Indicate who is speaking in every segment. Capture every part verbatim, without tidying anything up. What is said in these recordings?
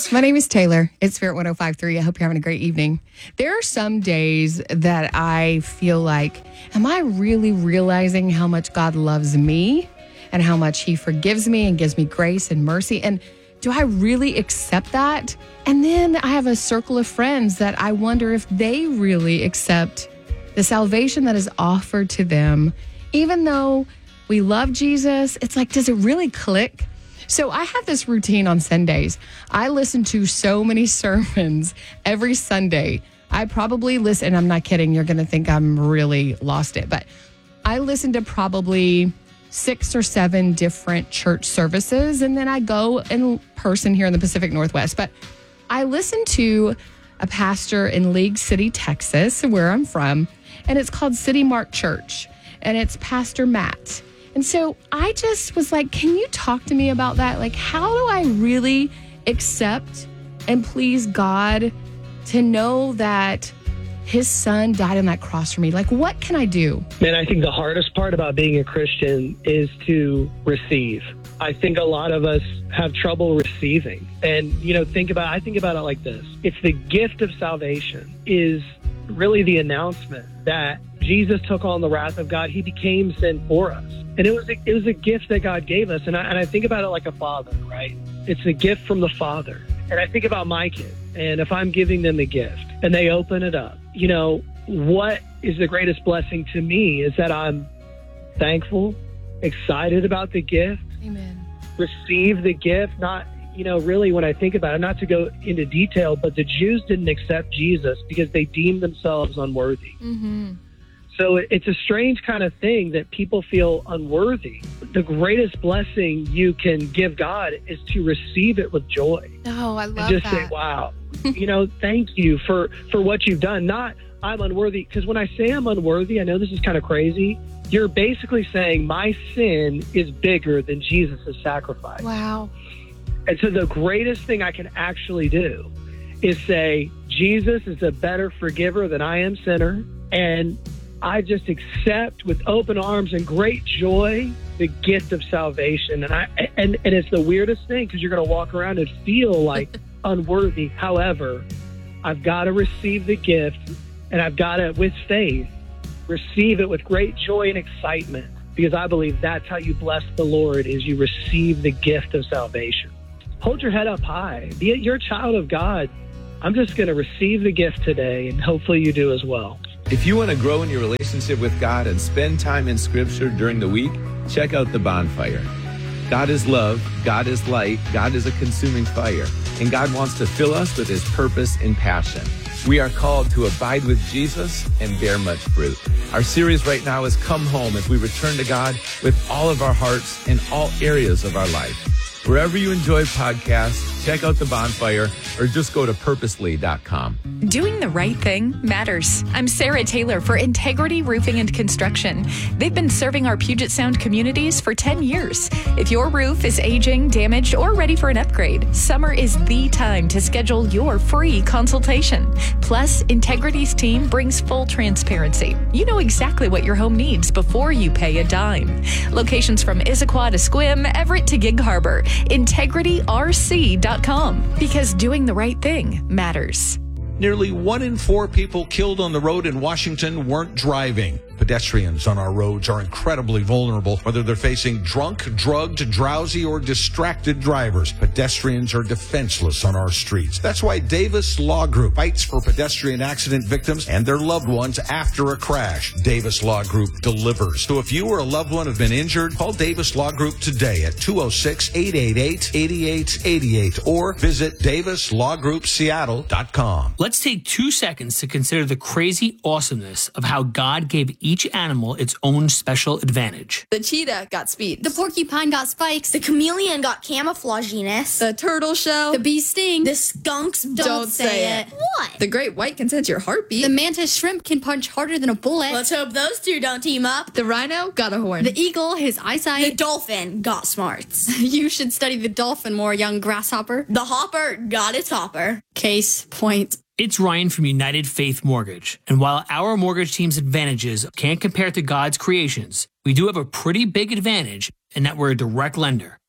Speaker 1: guys. My name is Taylor. It's Spirit one oh five point three. I hope you're having a great evening. There are some days that I feel like, am I really realizing how much God loves me and how much he forgives me and gives me grace and mercy? And do I really accept that? And then I have a circle of friends that I wonder if they really accept the salvation that is offered to them. Even though we love Jesus, it's like, does it really click? So I have this routine on Sundays. I listen to so many sermons every Sunday. I probably listen, and I'm not kidding, you're going to think I'm really lost it, but I listen to probably six or seven different church services, and then I go in person here in the Pacific Northwest. But I listen to a pastor in League City, Texas, where I'm from, and it's called City Mark Church, and it's Pastor Matt. And so I just was like, can you talk to me about that? Like, how do I really accept and please God to know that his son died on that cross for me? Like, what can I do?
Speaker 2: Man, I think the hardest part about being a Christian is to receive. I think a lot of us have trouble receiving. And, you know, think about, I think about it like this. It's the gift of salvation is really the announcement that Jesus took on the wrath of God. He became sin for us. And it was a, it was a gift that God gave us. And I, and I think about it like a father, right? It's a gift from the Father. And I think about my kids. And if I'm giving them a gift and they open it up, you know, what is the greatest blessing to me is that I'm thankful, excited about the gift.
Speaker 1: Amen.
Speaker 2: Receive the gift. Not, you know, really when I think about it, not to go into detail, but the Jews didn't accept Jesus because they deemed themselves unworthy.
Speaker 1: Mm-hmm.
Speaker 2: So it's a strange kind of thing that people feel unworthy. The greatest blessing you can give God is to receive it with joy.
Speaker 1: Oh, I love
Speaker 2: and just
Speaker 1: that.
Speaker 2: say, wow, you know, thank you for, for what you've done. Not I'm unworthy. Because when I say I'm unworthy, I know this is kind of crazy. You're basically saying my sin is bigger than Jesus' sacrifice.
Speaker 1: Wow.
Speaker 2: And so the greatest thing I can actually do is say, Jesus is a better forgiver than I am sinner. And I just accept with open arms and great joy the gift of salvation. And I and, and it's the weirdest thing because you're going to walk around and feel like unworthy. However, I've got to receive the gift, and I've got to, with faith, receive it with great joy and excitement, because I believe that's how you bless the Lord, is you receive the gift of salvation. Hold your head up high. Be You're a child of God. I'm just going to receive the gift today, and hopefully you do as well.
Speaker 3: If you want to grow in your relationship with God and spend time in Scripture during the week, check out The Bonfire. God is love, God is light, God is a consuming fire, and God wants to fill us with his purpose and passion. We are called to abide with Jesus and bear much fruit. Our series right now is Come Home, as we return to God with all of our hearts in all areas of our life. Wherever you enjoy podcasts, check out The Bonfire or just go to purposely dot com.
Speaker 4: Doing the right thing matters. I'm Sarah Taylor for Integrity Roofing and Construction. They've been serving our Puget Sound communities for ten years. If your roof is aging, damaged, or ready for an upgrade, summer is the time to schedule your free consultation. Plus, Integrity's team brings full transparency. You know exactly what your home needs before you pay a dime. Locations from Issaquah to Sequim, Everett to Gig Harbor. integrity r c dot com, because doing the right thing matters.
Speaker 5: Nearly one in four people killed on the road in Washington weren't driving. Pedestrians on our roads are incredibly vulnerable, whether they're facing drunk, drugged, drowsy, or distracted drivers. Pedestrians are defenseless on our streets. That's why Davis Law Group fights for pedestrian accident victims and their loved ones after a crash. Davis Law Group delivers. So if you or a loved one have been injured, call Davis Law Group today at two oh six, eight eight eight, eight eight eight eight or visit davis law group seattle dot com.
Speaker 6: Let's take two seconds to consider the crazy awesomeness of how God gave each animal its own special advantage.
Speaker 7: The cheetah got speed.
Speaker 8: The porcupine got spikes.
Speaker 9: The chameleon got camouflaginess.
Speaker 7: The turtle shell.
Speaker 8: The bee sting.
Speaker 9: The skunks don't,
Speaker 7: Don't say, say it.
Speaker 9: it. What?
Speaker 7: The great white can sense your heartbeat.
Speaker 8: The mantis shrimp can punch harder than a bullet.
Speaker 9: Let's hope those two don't team up.
Speaker 7: The rhino got a horn.
Speaker 8: The eagle, his eyesight.
Speaker 9: The dolphin got smarts.
Speaker 8: You should study the dolphin more, young grasshopper.
Speaker 9: The hopper got its hopper.
Speaker 8: Case point.
Speaker 6: It's Ryan from United Faith Mortgage. And while our mortgage team's advantages can't compare to God's creations, we do have a pretty big advantage in that we're a direct lender.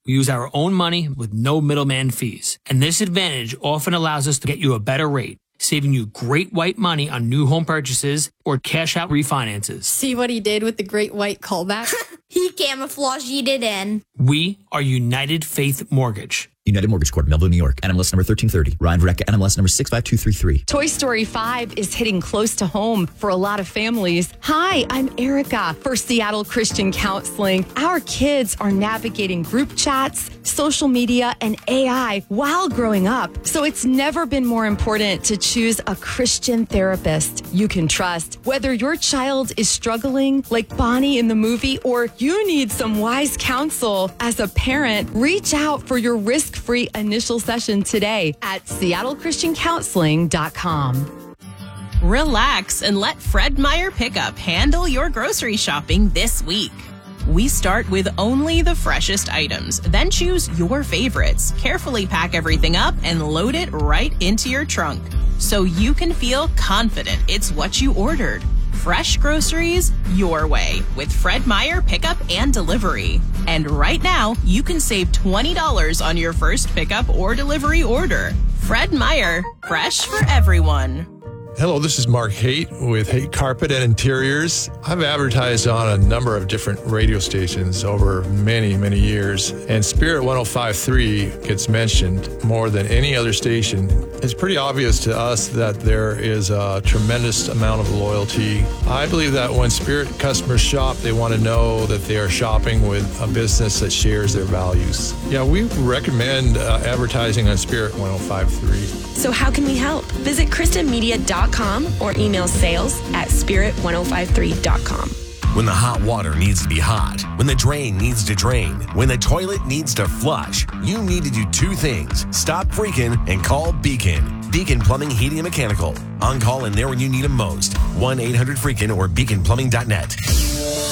Speaker 6: We use our own money with no middleman fees. And this advantage often allows us to get you a better rate, saving you great white money on new home purchases or cash out refinances.
Speaker 8: See what he did with the great white callback?
Speaker 9: He camouflaged it in.
Speaker 6: We are United Faith Mortgage.
Speaker 10: United Mortgage Corp, Melville, New York. N M L S number thirteen thirty. Ryan Verrecka, N M L S number six five two three three.
Speaker 11: Toy Story five is hitting close to home for a lot of families. Hi, I'm Erica for Seattle Christian Counseling. Our kids are navigating group chats, social media, and A I while growing up. So it's never been more important to choose a Christian therapist you can trust. Whether your child is struggling like Bonnie in the movie or you need some wise counsel as a parent, reach out for your risk-free initial session today at seattle christian counseling dot com.
Speaker 12: Relax and let Fred Meyer Pickup handle your grocery shopping this week. We start with only the freshest items, then choose your favorites, carefully pack everything up, and load it right into your trunk so you can feel confident it's what you ordered. Fresh groceries your way with Fred Meyer Pickup and Delivery. And right now, you can save twenty dollars on your first pickup or delivery order. Fred Meyer, fresh for everyone.
Speaker 13: Hello, this is Mark Haight with Haight Carpet and Interiors. I've advertised on a number of different radio stations over many, many years, and Spirit one oh five point three gets mentioned more than any other station. It's pretty obvious to us that there is a tremendous amount of loyalty. I believe that when Spirit customers shop, they want to know that they are shopping with a business that shares their values. Yeah, we recommend uh, advertising on Spirit one oh five point three.
Speaker 14: So how can we help? Visit kristen media dot com or email sales at spirit one oh five three dot com.
Speaker 15: When the hot water needs to be hot, when the drain needs to drain, when the toilet needs to flush, you need to do two things. Stop freaking and call Beacon. Beacon Plumbing, Heating, and Mechanical. On call and there when you need them most. one eight hundred freakin' or beacon plumbing dot net.